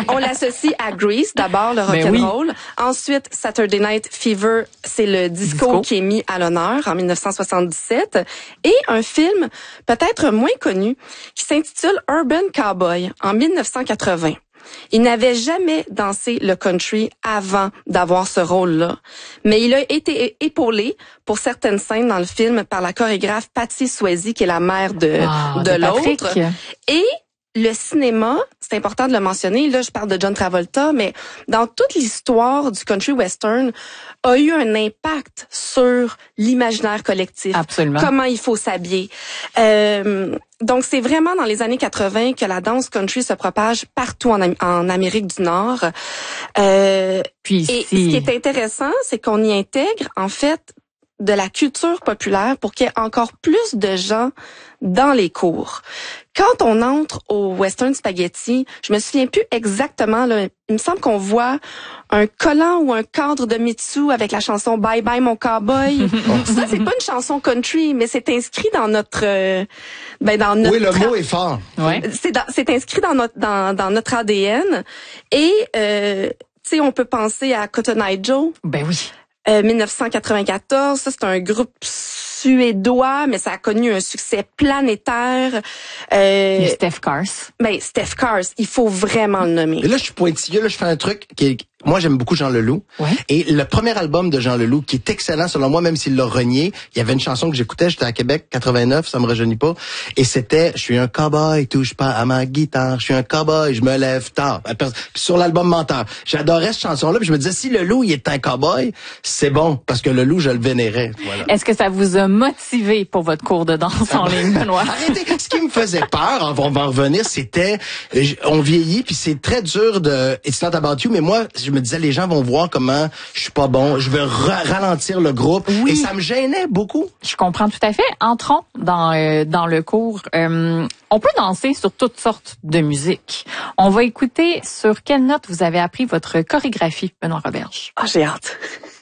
On l'associe à Grease, d'abord, le rock'n'roll. Oui. Ensuite, Saturday Night Fever, c'est le disco qui est mis à l'honneur en 1977. Et un film peut-être moins connu qui s'intitule Urban Cowboy en 1980. Il n'avait jamais dansé le country avant d'avoir ce rôle-là. Mais il a été épaulé pour certaines scènes dans le film par la chorégraphe Patty Swayze, qui est la mère de l'autre. Et le cinéma, c'est important de le mentionner, là je parle de John Travolta, mais dans toute l'histoire du country western, a eu un impact sur l'imaginaire collectif. Absolument. Comment il faut s'habiller. Donc c'est vraiment dans les années 80 que la danse country se propage partout en Amérique du Nord. Puis et ce qui est intéressant, c'est qu'on y intègre en fait de la culture populaire pour qu'il y ait encore plus de gens dans les cours. Quand on entre au Western Spaghetti, je me souviens plus exactement, là, il me semble qu'on voit un collant ou un cadre de Mitsu avec la chanson Bye Bye Mon Cowboy. Ça, c'est pas une chanson country, mais c'est inscrit dans notre... dans notre oui, le mot est fort. Ouais. C'est inscrit dans notre ADN. Et, tu sais, on peut penser à Cotton Eye Joe. Ben oui. 1994, ça c'est un groupe suédois, mais ça a connu un succès planétaire. Steph Cars. Steph Cars, il faut vraiment le nommer. Et là, je suis pointilleux, là, je fais un truc qui est... Moi, j'aime beaucoup Jean Leloup. Ouais. Et le premier album de Jean Leloup, qui est excellent selon moi, même s'il l'a renié, il y avait une chanson que j'écoutais, j'étais à Québec, 89, ça me rajeunit pas. Et c'était « Je suis un cowboy, touche pas à ma guitare. Je suis un cowboy, je me lève tard. » Puis sur l'album Menteur. J'adorais cette chanson-là, puis je me disais, si Leloup, il est un cowboy, c'est bon, parce que Leloup, je le vénérais. Voilà. Est-ce que ça vous a motivé pour votre cours de danse en ligne, Benoît? Arrêtez. Ce qui me faisait peur, on va en revenir, c'était, on vieillit, puis c'est très dur de, it's not about you, mais moi, je me disais, les gens vont voir comment je suis pas bon, je vais ralentir le groupe, oui. Et ça me gênait beaucoup. Je comprends tout à fait. Entrons dans le cours. On peut danser sur toutes sortes de musique. On va écouter sur quelle note vous avez appris votre chorégraphie, Benoît Roberge. Ah, j'ai hâte.